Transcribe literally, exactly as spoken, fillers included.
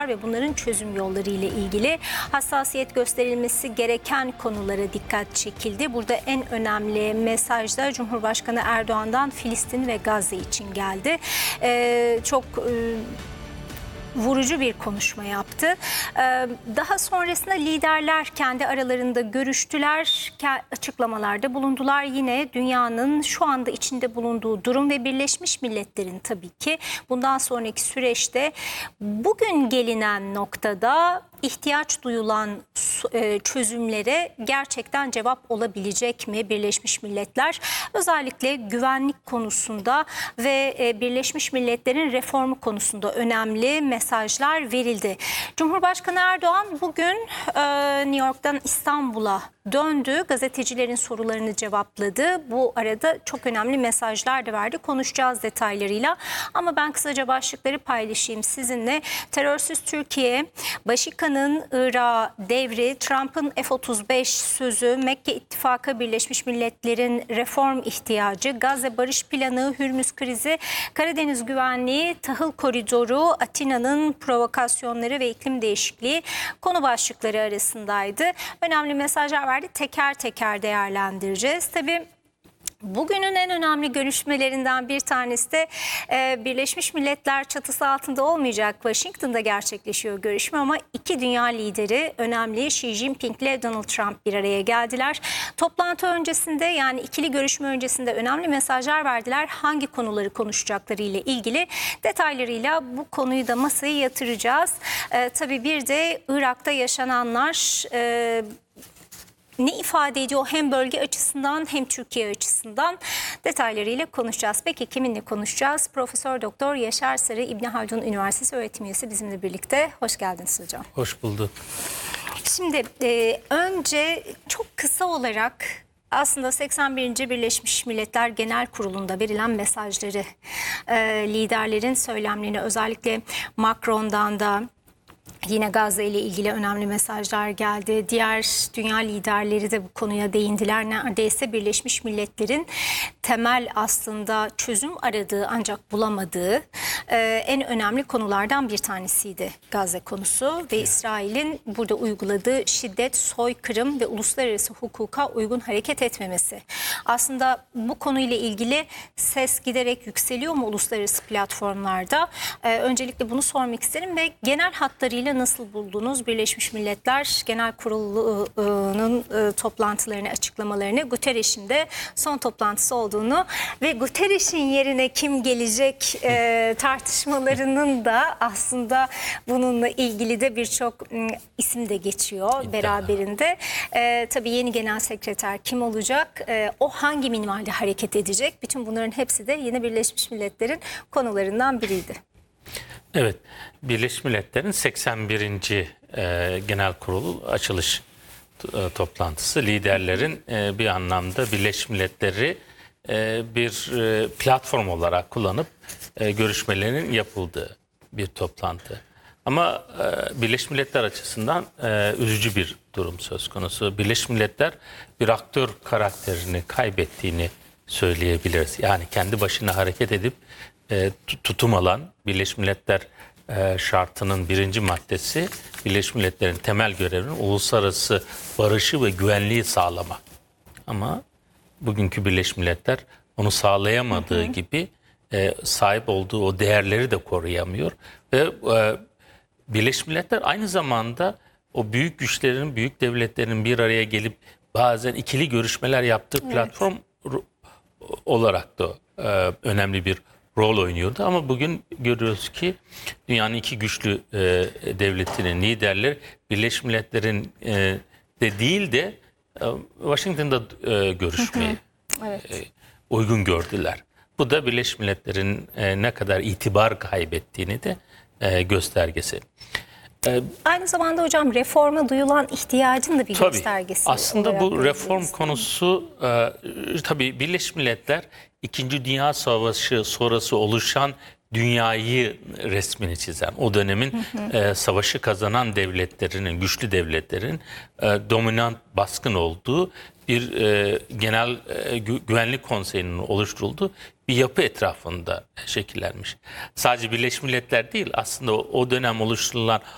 ve bunların çözüm yolları ile ilgili hassasiyet gösterilmesi gereken konulara dikkat çekildi. Burada en önemli mesaj da Cumhurbaşkanı Erdoğan'dan Filistin ve Gazze için geldi. Ee, çok e, vurucu bir konuşma yaptı. Ee, daha sonrasında liderler kendi aralarında görüştüler, açıklamalarda bulundular. Yine dünyanın şu anda içinde bulunduğu durum ve Birleşmiş Milletler'in tabii ki bundan sonraki süreçte bugün gelinen noktada ihtiyaç duyulan çözümlere gerçekten cevap olabilecek mi Birleşmiş Milletler? Özellikle güvenlik konusunda ve Birleşmiş Milletler'in reformu konusunda önemli mesajlar verildi. Cumhurbaşkanı Erdoğan bugün New York'tan İstanbul'a döndü. Gazetecilerin sorularını cevapladı. Bu arada çok önemli mesajlar da verdi. Konuşacağız detaylarıyla. Ama ben kısaca başlıkları paylaşayım sizinle. Terörsüz Türkiye, Başika'nın Irak'a devri, Trump'ın F otuz beş sözü, Mekke İttifakı, Birleşmiş Milletler'in reform ihtiyacı, Gazze barış planı, Hürmüz krizi, Karadeniz güvenliği, tahıl koridoru, Atina'nın provokasyonları ve iklim değişikliği konu başlıkları arasındaydı. Önemli mesajlar verdi. Teker teker değerlendireceğiz. Tabii bugünün en önemli görüşmelerinden bir tanesi de e, Birleşmiş Milletler çatısı altında olmayacak. Washington'da gerçekleşiyor görüşme ama iki dünya lideri önemli Xi Jinping ile Donald Trump bir araya geldiler. Toplantı öncesinde, yani ikili görüşme öncesinde önemli mesajlar verdiler. Hangi konuları konuşacakları ile ilgili detaylarıyla bu konuyu da masaya yatıracağız. E, tabii bir de Irak'ta yaşananlar E, ne ifade ediyor hem bölge açısından hem Türkiye açısından detaylarıyla konuşacağız. Peki kiminle konuşacağız? Profesör Doktor Yaşar Sarı İbni Haldun Üniversitesi öğretim üyesi bizimle birlikte. Hoş geldiniz hocam. Hoş bulduk. Şimdi e, önce çok kısa olarak aslında seksen birinci Birleşmiş Milletler Genel Kurulu'nda verilen mesajları, e, liderlerin söylemlerini, özellikle Macron'dan da yine Gazze ile ilgili önemli mesajlar geldi. Diğer dünya liderleri de bu konuya değindiler. Neredeyse Birleşmiş Milletler'in temel aslında çözüm aradığı ancak bulamadığı e, en önemli konulardan bir tanesiydi Gazze konusu ve İsrail'in burada uyguladığı şiddet, soykırım ve uluslararası hukuka uygun hareket etmemesi. Aslında bu konuyla ilgili ses giderek yükseliyor mu uluslararası platformlarda? E, öncelikle bunu sormak isterim ve genel hatlarıyla nasıl buldunuz Birleşmiş Milletler Genel Kurulu'nun e, toplantılarını, açıklamalarını? Guterres'in de son toplantısı olduğunu ve Guterres'in yerine kim gelecek e, tartışmalarının da aslında bununla ilgili de birçok isim de geçiyor İddia. beraberinde. E, tabii yeni genel sekreter kim olacak? E, o hangi minvalde hareket edecek? Bütün bunların hepsi de yine Birleşmiş Milletler'in konularından biriydi. Evet, Birleşmiş Milletler'in seksen birinci E, Genel Kurulu açılış e, toplantısı. Liderlerin e, bir anlamda Birleşmiş Milletler'i e, bir e, platform olarak kullanıp e, görüşmelerinin yapıldığı bir toplantı. Ama e, Birleşmiş Milletler açısından e, üzücü bir durum söz konusu. Birleşmiş Milletler bir aktör karakterini kaybettiğini söyleyebiliriz. Yani kendi başına hareket edip e, tutum alan Birleşmiş Milletler e, şartının birinci maddesi Birleşmiş Milletler'in temel görevinin uluslararası barışı ve güvenliği sağlamak. Ama bugünkü Birleşmiş Milletler onu sağlayamadığı hı hı. gibi e, sahip olduğu o değerleri de koruyamıyor ve e, Birleşmiş Milletler aynı zamanda o büyük güçlerin, büyük devletlerin bir araya gelip bazen ikili görüşmeler yaptığı evet. platform olarak da e, önemli bir rol oynuyordu. Ama bugün görüyoruz ki dünyanın iki güçlü e, devletinin liderleri Birleşmiş Milletler'in e, de değil de e, Washington'da e, görüşmeyi evet. e, uygun gördüler. Bu da Birleşmiş Milletler'in e, ne kadar itibar kaybettiğini de e, göstergesi. Aynı zamanda hocam reforma duyulan ihtiyacın da bir tabii, göstergesi. Aslında bu reform konusu e, tabii Birleşmiş Milletler İkinci Dünya Savaşı sonrası oluşan dünyayı resmini çizen, o dönemin hı hı. E, savaşı kazanan devletlerinin, güçlü devletlerin e, dominant baskın olduğu bir e, genel e, güvenlik konseyinin oluşturulduğu bir yapı etrafında şekillenmiş. Sadece Birleşmiş Milletler değil, aslında o, o dönem oluşturulan